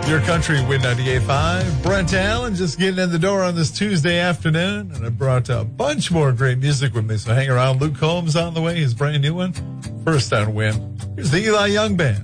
Your Country, Win 98.5. Brent Allen just getting in the door on this Tuesday afternoon, and I brought a bunch more great music with me, so hang around. Luke Combs on the way, his brand new one. First on Win. Here's the Eli Young Band.